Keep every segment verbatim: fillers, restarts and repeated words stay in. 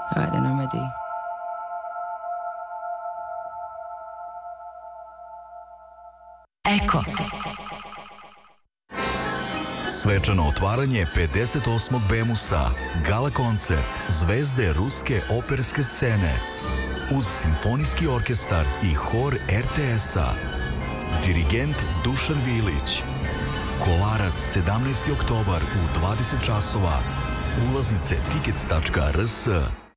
Ajde, namedi. Eko. Svečano otvaranje pedeset osmog Bemusa, gala koncert zvezde ruske operske scene uz simfonijski orkestar i hor er te es-a. Dirigent Dušan Vilić. Kolarac sedamnaesti oktobar u dvadeset časova. Ulaznice tickets tačka er es.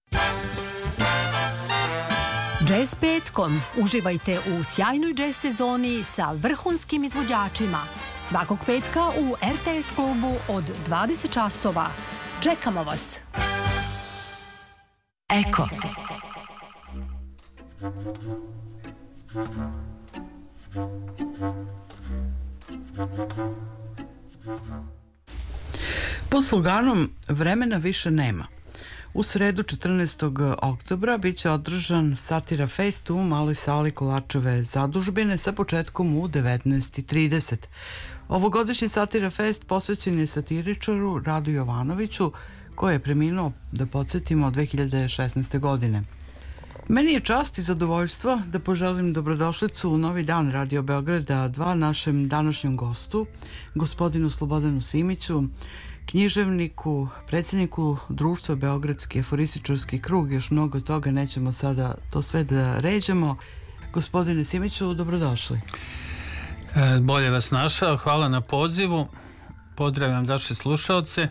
Jazz petkom. Uživajte u sjajnoj jazz sezoni sa vrhunskim izvođačima. Svakog petka u er te es klubu od dvadeset časova. Čekamo vas. Eko. Pod sloganom "Vremena više nema", u sredu četrnaestog oktobra biće održan Satira Fest u maloj sali Kolarčeve zadužbine sa početkom u devetnaest i trideset. Ovogodišnji Satira Fest posvećen je satiričaru Radu Jovanoviću, koji je preminuo, da podsjetimo, dve hiljade šesnaeste. godine. Meni je čast i zadovoljstvo da poželim dobrodošlicu u Novi dan Radio Beograda dva našem današnjem gostu, gospodinu Slobodanu Simiću, književniku, predsjedniku Društva Beogradski aforističarski krug. Još mnogo toga, nećemo sada to sve da ređamo. Gospodine Simiću, dobrodošli. E, bolje vas našao, hvala na pozivu, pozdravljam naše slušalce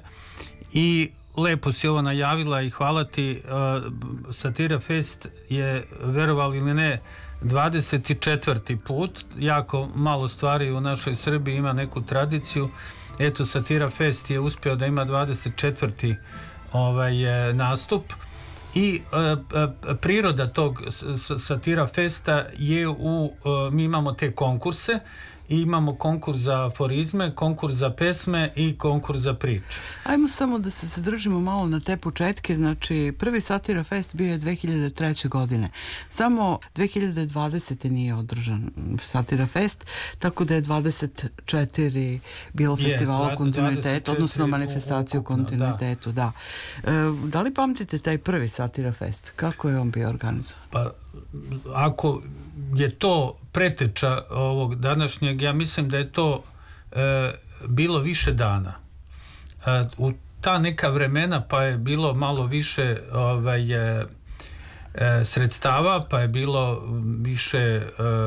i lepo si ovo najavila i hvala ti. uh, Satira Fest je, verovali ili ne, dvadeset četvrti put. Jako malo stvari u našoj Srbiji ima neku tradiciju. Eto, Satira Fest je uspio da ima dvadeset četvrti ovaj, nastup i uh, uh, priroda tog Satira Festa je u, uh, mi imamo te konkurse i imamo konkurs za aforizme, konkurs za pesme i konkurs za priče. Ajmo samo da se zadržimo malo na te početke. Znači, prvi Satira Fest bio je dve hiljade treće. godine. Samo dve hiljade dvadesete. nije održan Satira Fest, tako da je dvadeset četiri bilo festivala kontinuiteta, odnosno manifestaciju kontinuitetu. Da. Da. E, da li pamtite taj prvi Satira Fest? Kako je on bio organizovan? Pa, ako je to preteča ovog današnjeg, ja mislim da je to e, bilo više dana. E, u ta neka vremena pa je bilo malo više ovaj, e, e, sredstava, pa je bilo više e,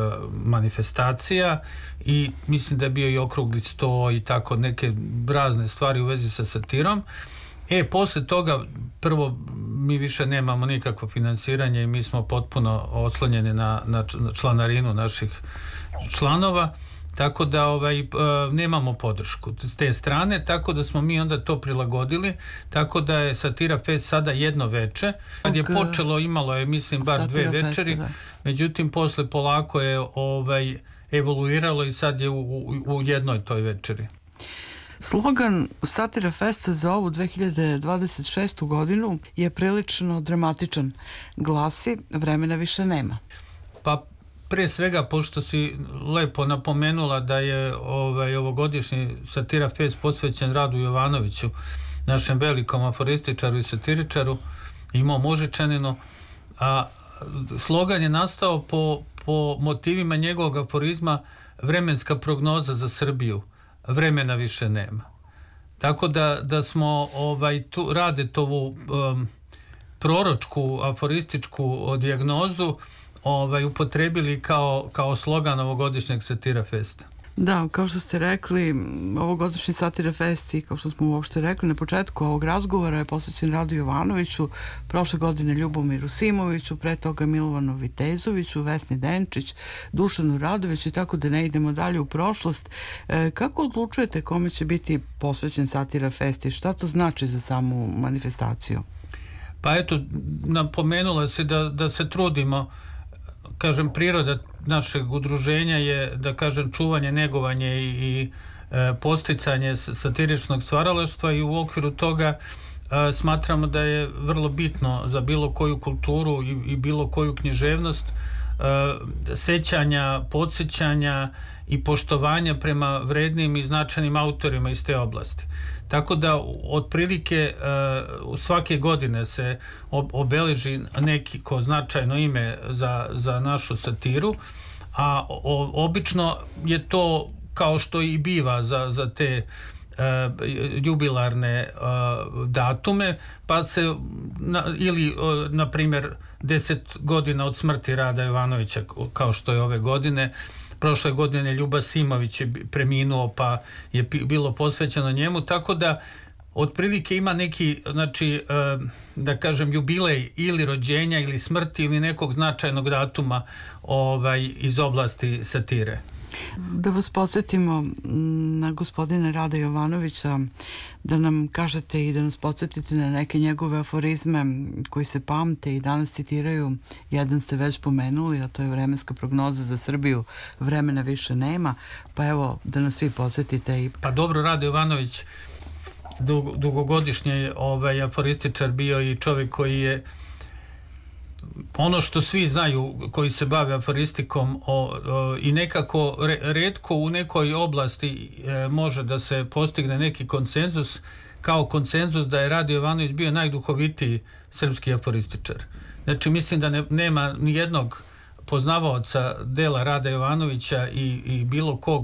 manifestacija i mislim da je bio i okrugli sto i tako neke razne stvari u vezi sa satirom. E, posle toga, prvo, mi više nemamo nikakvo finansiranje i mi smo potpuno oslonjeni na, na članarinu naših članova, tako da ovaj, nemamo podršku s te strane, tako da smo mi onda to prilagodili, tako da je Satira Fest sada jedno veče. Kad je počelo, imalo je, mislim, bar dve večeri, međutim, posle polako je ovaj, evoluiralo i sad je u, u, u jednoj toj večeri. Slogan Satira Festa za ovu dve hiljade dvadeset šestu. godinu je prilično dramatičan. Glasi: "Vremena više nema." Pa pre svega, pošto si lepo napomenula da je ovaj, ovogodišnji Satira Fest posvećen Radu Jovanoviću, našem velikom aforističaru i satiričaru i mom Užičaninu, a slogan je nastao po, po motivima njegovog aforizma "Vremenska prognoza za Srbiju. Vremena više nema." Tako da, da smo ovaj, tu rade tovu um, proročku, aforističku dijagnozu ovaj, upotrebili kao, kao slogan ovogodišnjeg Satira Festa. Da, kao što ste rekli, ovogodišnji Satira Fest i kao što smo uopšte rekli na početku ovog razgovora je posvećen Radu Jovanoviću, prošle godine Ljubomiru Simoviću, pre toga Milovanu Vitezoviću, Vesni Denčić, Dušanu Radoviću i tako da ne idemo dalje u prošlost. E, kako odlučujete kome će biti posvećen Satira Fest i šta to znači za samu manifestaciju? Pa eto, napomenula se da, da se trudimo, kažem, priroda našeg udruženja je, da kažem, čuvanje, negovanje i, i e, posticanje satiričnog stvaralaštva i u okviru toga e, smatramo da je vrlo bitno za bilo koju kulturu i, i bilo koju književnost e, sećanja, podsjećanja i poštovanja prema vrednim i značajnim autorima iz te oblasti. Tako da otprilike uh, svake godine se ob obeleži neki ko značajno ime za, za našu satiru, a o, obično je to kao što i biva za, za te Uh, jubilarne uh, datume, pa se na, ili uh, na primjer deset godina od smrti Rada Jovanovića, kao što je ove godine. Prošle godine Ljuba Simović je preminuo, pa je bilo posvećeno njemu, tako da otprilike ima neki, znači, uh, da kažem, jubilej ili rođenja ili smrti ili nekog značajnog datuma ovaj, iz oblasti satire. Da vas podsjetimo na gospodina Rada Jovanovića, da nam kažete i da nas podsjetite na neke njegove aforizme koji se pamte i danas citiraju. Jedan ste već pomenuli, a to je vremenska prognoza za Srbiju. Vremena više nema, pa evo da nas vi podsjetite. I... Pa dobro, Rado Jovanović dug, dugogodišnji ovaj, aforističar bio i čovjek koji je ono što svi znaju koji se bave aforistikom o, o, i nekako re, retko u nekoj oblasti e, može da se postigne neki konsenzus kao konsenzus da je Rado Jovanović bio najduhovitiji srpski aforističar. Znači mislim da ne, nema ni jednog poznavaoca dela Rada Jovanovića i, i bilo kog